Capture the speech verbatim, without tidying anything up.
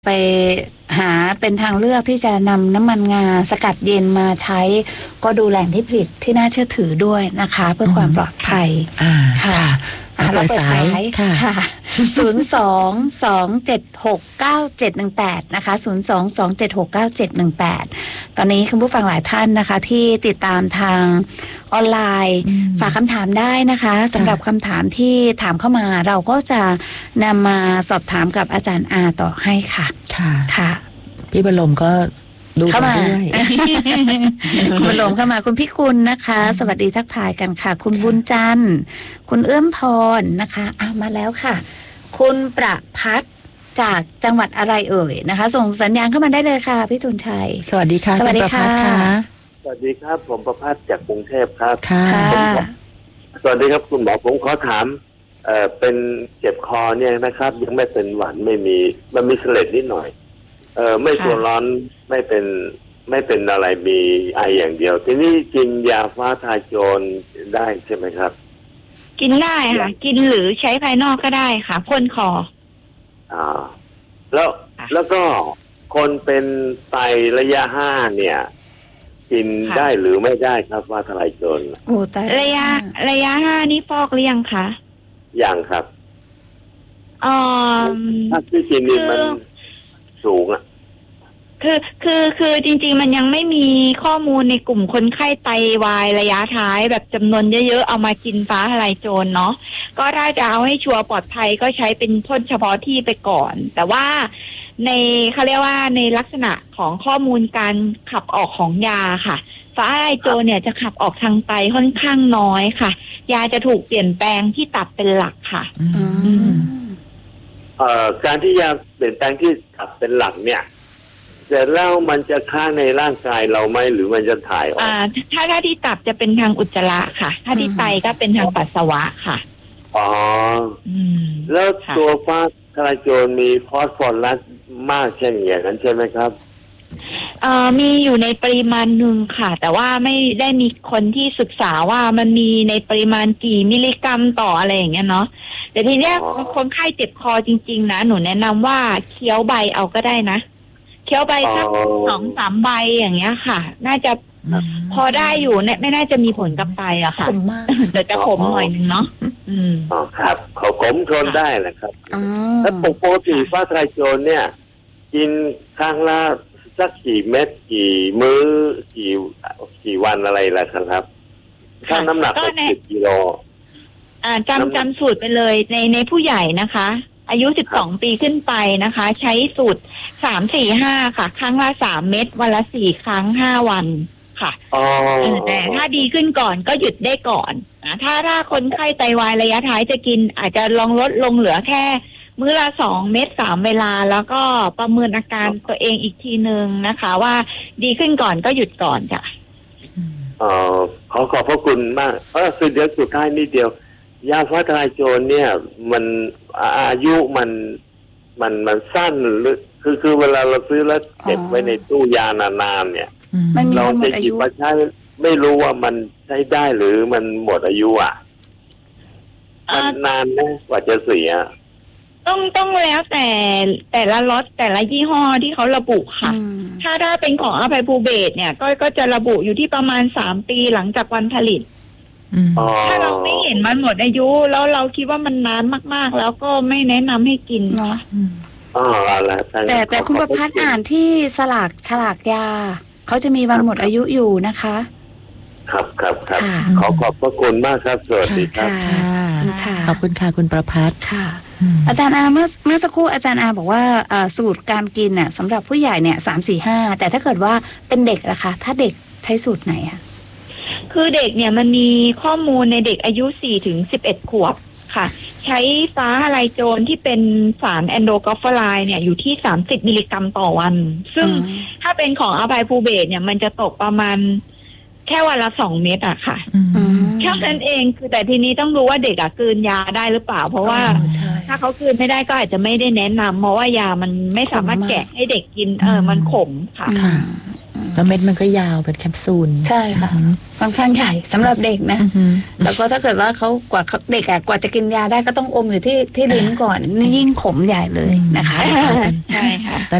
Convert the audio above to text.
ไปหาเป็นทางเลือกที่จะนำน้ำมันงาสกัดเย็นมาใช้ก็ดูแหล่งที่ผลิตที่น่าเชื่อถือด้วยนะคะเพื่อความปลอดภัยค่ะเราเปิดสายค่ะศูนย์สองสองเจ็ดหกเก้าเจ็ดหนึ่งแปดนะคะศูนย์สองสองเจ็ดหกเก้าเจ็ดหนึ่งแปดตอนนี้คุณผู้ฟังหลายท่านนะคะที่ติดตามทางออนไลน์ฝากคำถามได้นะคะสำหรับคำถามที่ถามเข้ามาเราก็จะนำมาสอบถามกับอาจารย์อาต่อให้ค่ะค่ะค่ะพี่บรมก็ดูเข้ามาคุณบรมเข้ามาคุณพิกุลนะคะสวัสดีทักทายกันค่ะคุณบุญจันทร์คุณเอื้อมพรนะคะอ่ะมาแล้วค่ะคุณประพัฒน์จากจังหวัดอะไรเอ่ยนะคะส่งสัญญาณเข้ามาได้เลยค่ะพี่ทุนชัยสวัสดีค่ะสวัสดีค่ะสวัสดีครับผมประพัฒน์จากกรุงเทพครับค่ะสวัสดีครับคุณหมอผมขอถามเอ่อเป็นเจ็บคอเนี่ยนะครับยังไม่เป็นหวัดไม่มีมันมีเสลดนิดหน่อยเออไม่ตัวร้อนไม่เป็นไม่เป็นอะไรมีไออย่างเดียวทีนี้กินยาฟ้าทลายโจรได้ใช่ไหมครับกินได้ค่ะกินหรือใช้ภายนอกก็ได้ค่ะพ่นคออ่าแล้วแล้วก็คนเป็นไตระยะห้าเนี่ยกินได้หรือไม่ได้ครับฟ้าทลายโจรโอ้ตายระยะระยะห้านี่ฟอกหรือยังคะยังครับอ๋อถ้าที่กินนี่มันสูงอ่ะคือคือคือจริงๆมันยังไม่มีข้อมูลในกลุ่มคนไข้ไตวายระยะท้ายแบบจำนวนเยอะๆเอามากินฟ้าทลายโจรเนาะก็ถ้าจะเอาให้ชัวร์ปลอดภัยก็ใช้เป็นพ่นเฉพาะที่ไปก่อนแต่ว่าในเขาเรียกว่าในลักษณะของข้อมูลการขับออกของยาค่ะฟ้าทลายโจรเนี่ยจะขับออกทางไตค่อนข้างน้อยค่ะยาจะถูกเปลี่ยนแปลงที่ตับเป็นหลักค่ะเอ่อการที่ยาเปลี่ยนแปลงที่ตับเป็นหลักเนี่ยแต่แล้วมันจะค้างในร่างกายเราไหมหรือมันจะถ่ายออกอ่าถ้าถ้าที่ตับจะเป็นทางอุจจาระค่ะถ้าที่ไตก็เป็นทางปัสสาวะค่ะอ๋อแล้วตัวฟ้าทลายโจรมีฟอสฟอรัสมากเช่นอย่างนั้นใช่ไหมครับเอ่อมีอยู่ในปริมาณหนึ่งค่ะแต่ว่าไม่ได้มีคนที่ศึกษาว่ามันมีในปริมาณกี่มิลลิกรัมต่ออะไรอย่างเงี้ยเนาะแต่ทีเนี้ยคนไข้เจ็บคอจริงๆนะหนูแนะนำว่าเคี้ยวใบเอาก็ได้นะเคี้ยวใบสักสองสามใบอย่างเงี้ยค่ะน่าจะพอได้อยู่เนี่ยไม่น่าจะมีผลกับไตอะค่ะแต่จะขมหน่อยนึงเนาะอืมอ๋อครับเขาขมทนได้แหละครับแล้วปกติฟ้าทลายโจรเนี่ยกินครั้งละสักกี่เม็ดกี่มื้อกี่กี่วันอะไรล่ะครับถ้าน้ำหนักหกสิบกิโลอ่าจำจำสูตรไปเลยในในผู้ใหญ่นะคะอายุสิบสองปีขึ้นไปนะคะใช้สูตรสาม สี่ ห้าค่ะครั้งละสามเม็ดวันละสี่ครั้งห้าวันค่ะแต่ถ้าดีขึ้นก่อนก็หยุดได้ก่อนนะถ้าถ้าคนไข้ไตวายระยะท้ายจะกินอาจจะลองลดลงเหลือแค่มื้อละสองเม็ดสามเวลาแล้วก็ประเมินอาการตัวเองอีกทีนึงนะคะว่าดีขึ้นก่อนก็หยุดก่อนจ้ะอ๋อขอขอบพระคุณมากเออคือเดี๋ยวสุดท้ายนิดเดียวยาฟ้าทลายโจรเนี่ยมันอายุมันมันมันสั้นหรือคือคือเวลาเราซื้อแล้วเก็บไว้ในตู้ยานานๆเนี่ยเราจะหยิบมาใช้ไม่รู้ว่ามันใช้ได้หรือมันหมดอายุอ่ะมันนานนะกว่าจะเสียต้องต้องแล้วแต่แต่ละล็อตแต่ละยี่ห้อที่เขาระบุค่ะถ้าถ้าเป็นของอภัยภูเบศเนี่ยก็ก็จะระบุอยู่ที่ประมาณสามปีหลังจากวันผลิตถ้าเราไม่เห็นมันหมดอายุแล้วเราคิดว่ามันนานมากๆแล้วก็ไม่แนะนำให้กินเนาะอ๋อแต่แต่คุณประพัฒน์อ่านที่สลากฉลากยาเขาจะมีวันหมดอายุอยู่นะคะครับครับครับขอขอบพระคุณมากครับสวัสดีครับขอบคุณค่ะคุณประพัฒน์ค่ะอาจารย์อาเมื่อเมื่อสักครู่อาจารย์อาบอกว่าสูตรการกินน่ะสำหรับผู้ใหญ่เนี่ยสามสี่ห้าแต่ถ้าเกิดว่าเป็นเด็กล่ะคะถ้าเด็กใช้สูตรไหนคะคือเด็กเนี่ยมันมีข้อมูลในเด็กอายุสี่ถึงสิบเอ็ดขวบค่ะใช้ฟ้าทลายโจรที่เป็นสารแอนโดกอฟฟาไลน์เนี่ยอยู่ที่สามสิบมิลลิกรัมต่อวันซึ่งถ้าเป็นของอภัยภูเบศเนี่ยมันจะตกประมาณแค่วันละสองเม็ดอะค่ะแค่นั้นเองคือแต่ทีนี้ต้องรู้ว่าเด็กอะกลืนยาได้หรือเปล่าเพราะว่าถ้าเขากลืนไม่ได้ก็อาจจะไม่ได้แนะนำเพราะว่ายามันไม่สามารถแกะให้เด็กกินเออมันขมค่ะแล้วเม็ดมันก็ยาวเป็นแคปซูลใช่ค่ะค่อนข้างใหญ่สำหรับเด็กนะแล้วก็ถ้าเกิดว่าเขากว่าเด็กอะกว่าจะกินยาได้ก็ต้องอมอยู่ที่ที่ลิ้นก่อนนี่ยิ่งขมใหญ่เลยนะคะใช่ค่ะ